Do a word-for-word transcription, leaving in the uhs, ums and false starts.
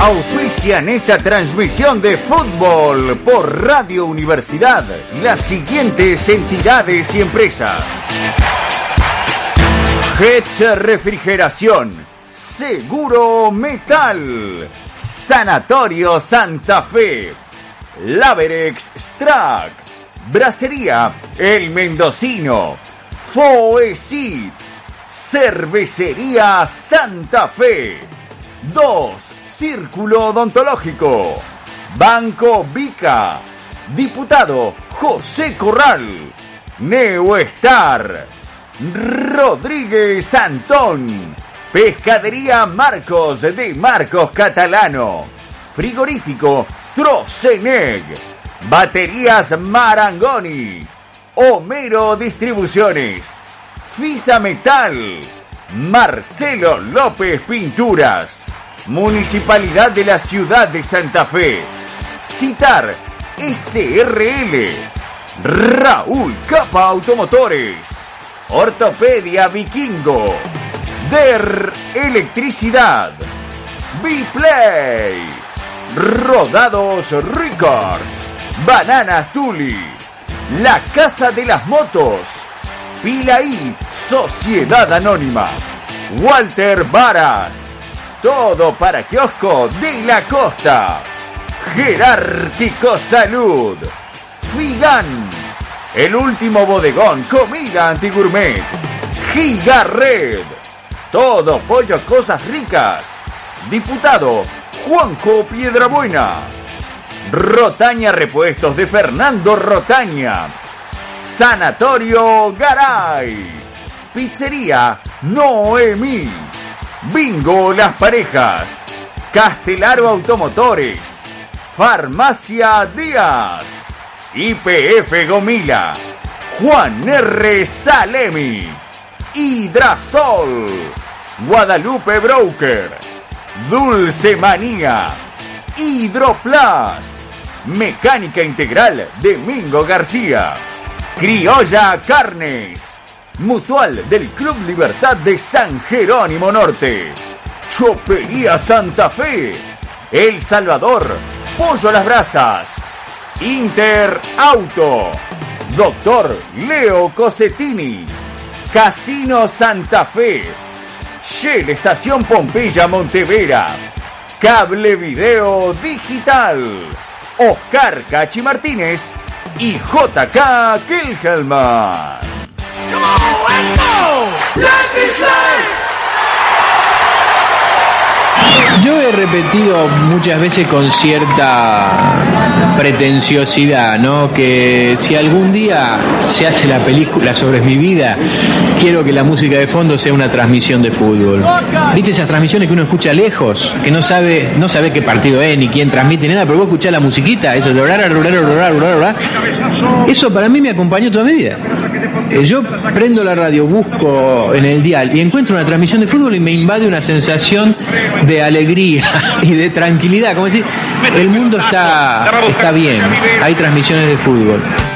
Auspician esta transmisión de fútbol por Radio Universidad las siguientes entidades y empresas: Hetz Refrigeración, Seguro Metal, Sanatorio Santa Fe, Laverex Strack, Bracería El Mendocino, Foesit, Cervecería Santa Fe, dos Círculo Odontológico, Banco Vica, Diputado José Corral, Neostar, Rodríguez Antón, Pescadería Marcos de Marcos Catalano, Frigorífico Troceneg, Baterías Marangoni, Homero Distribuciones, Fisa Metal, Marcelo López Pinturas, Municipalidad de la Ciudad de Santa Fe, Citar S R L, Raúl Capa Automotores, Ortopedia Vikingo, Der Electricidad, Biplay, Rodados Records, Bananas Tuli, La Casa de las Motos, Pilaí Sociedad Anónima, Walter Varas, Todo para Kiosco de la Costa, Jerárquico Salud, Figan, El Último Bodegón Comida Antigourmet, Gigarred, Todo Pollo Cosas Ricas, Diputado Juanjo Piedrabuena, Rotaña Repuestos de Fernando Rotaña, Sanatorio Garay, Pizzería Noemí, Bingo Las Parejas, Castelaro Automotores, Farmacia Díaz, I P F Gomila, Juan R. Salemi, Hidrasol, Guadalupe Broker, Dulce Manía, Hidroplast, Mecánica Integral de Mingo García, Criolla Carnes, Mutual del Club Libertad de San Jerónimo Norte, Chopería Santa Fe, El Salvador, Pollo a las Brasas, Inter Auto, Doctor Leo Cosetini, Casino Santa Fe, Shell Estación Pompeya Montevera, Cable Video Digital, Oscar Cachi Martínez y J K Kelhelman. Come on, let's go! Life is life! Yo he repetido muchas veces con cierta pretenciosidad, ¿no? Que si algún día se hace la película sobre mi vida, quiero que la música de fondo sea una transmisión de fútbol. ¿Viste esas transmisiones que uno escucha lejos? Que no sabe, no sabe qué partido es, ni quién transmite, ni nada, pero vos escuchás la musiquita, eso, eso para mí me acompañó toda mi vida. Yo prendo la radio, busco en el dial y encuentro una transmisión de fútbol y me invade una sensación de alegría y de tranquilidad, como decir, el mundo está, está bien, hay transmisiones de fútbol.